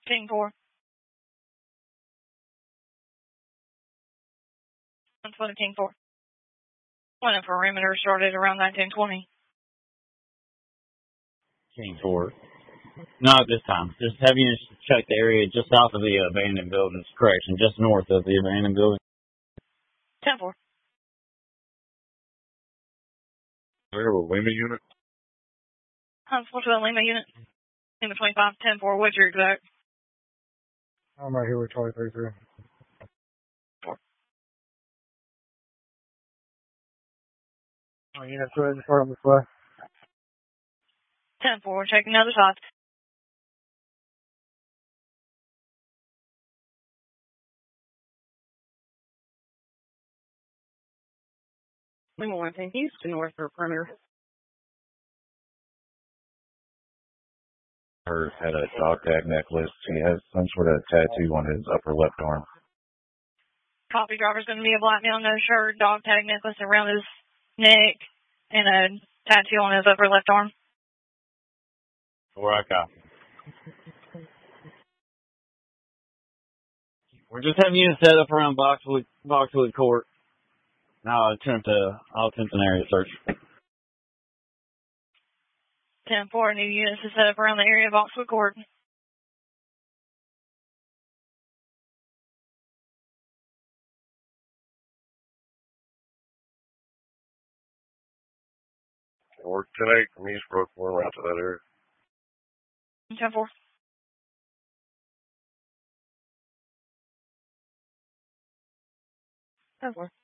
10-4. That's what a 10-4. When a perimeter started around that 10-20. 10-4. Not this time. Just have you check the area just south of the abandoned buildings. Correction, just north of the abandoned building. 10-4. There with Lima unit? Huntsville to a Lima unit. Lima 25, 10-4. What's your exact? I'm right here with Charlie 33. 4. Unit, go ahead and start on this way. 10-4. Checking the other side. Lima 1, Houston north for perimeter. Her had a dog tag necklace. He has some sort of tattoo on his upper left arm. Copy. Driver's going to be a black male, no shirt, dog tag necklace around his neck, and a tattoo on his upper left arm. Where I copy. We're just having you set up around Boxwood Court. Now I'll attempt an area search. 10-4. New units to set up around the area of Boxwood Court. Or 10-8 from Eastbrook. We're around to that area. 10-4. 10-4.